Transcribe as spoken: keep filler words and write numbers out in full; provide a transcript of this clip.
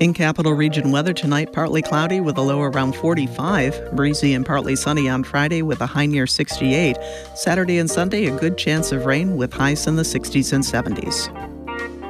In Capital Region weather tonight, partly cloudy with a low around forty-five. Breezy and partly sunny on Friday with a high near sixty-eight. Saturday and Sunday, a good chance of rain with highs in the sixties and seventies.